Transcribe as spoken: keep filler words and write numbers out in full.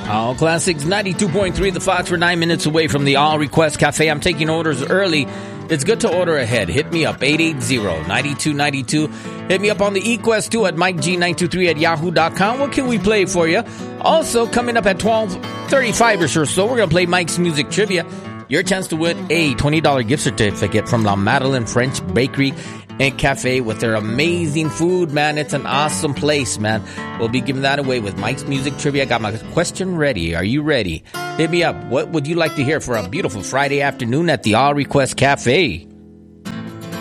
All Classics ninety-two point three, The Fox. We're nine minutes away from the All Request Cafe. I'm taking orders early. It's good to order ahead. Hit me up, eight eight zero, nine two nine two. Hit me up on the eQuest too at Mike G nine two three at yahoo dot com. What can we play for you? Also, coming up at twelve thirty-five or so, we're going to play Mike's Music Trivia. Your chance to win a twenty dollars gift certificate from La Madeleine French Bakery and Cafe with their amazing food, man. It's an awesome place, man. We'll be giving that away with Mike's Music Trivia. I got my question ready. Are you ready? Hit me up. What would you like to hear for a beautiful Friday afternoon at the All Request Cafe?